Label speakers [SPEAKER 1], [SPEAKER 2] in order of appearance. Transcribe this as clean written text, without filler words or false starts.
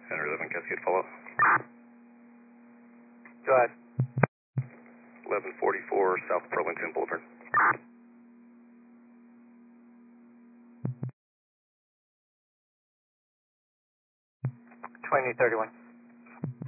[SPEAKER 1] Center 11 Cascade follow.
[SPEAKER 2] Go ahead.
[SPEAKER 1] 1144 South Burlington Boulevard.
[SPEAKER 2] 2031.